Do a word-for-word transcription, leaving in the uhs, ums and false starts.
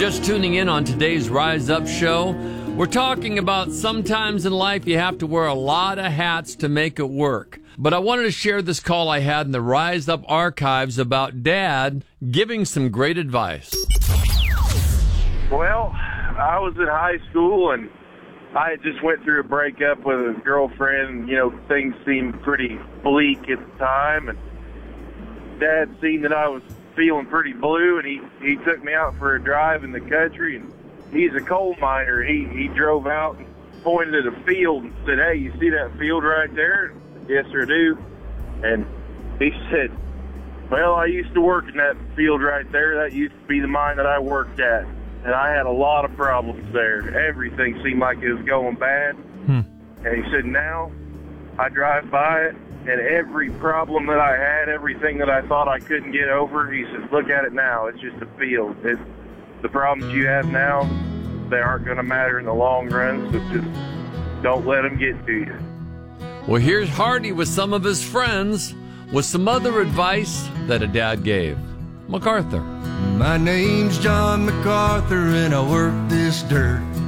just tuning in on today's Rise Up show, we're talking about sometimes in life you have to wear a lot of hats to make it work. But I wanted to share this call I had in the Rise Up archives about Dad giving some great advice. Well, I was in high school and I had just went through a breakup with a girlfriend. You know, things seemed pretty bleak at the time, and Dad seen that I was feeling pretty blue, and he, he took me out for a drive in the country, and he's a coal miner. He, he drove out and pointed at a field and said, "Hey, you see that field right there?" "Yes, sir, I do." And he said, "Well, I used to work in that field right there. That used to be the mine that I worked at. And I had a lot of problems there. Everything seemed like it was going bad." Hmm. And he said, "Now I drive by it, and every problem that I had, everything that I thought I couldn't get over," he says, "look at it now. It's just a field. It's, the problems you have now, they aren't going to matter in the long run, so just don't let them get to you." Well, here's Hardy with some of his friends with some other advice that a dad gave. MacArthur. My name's John MacArthur and I work this dirt.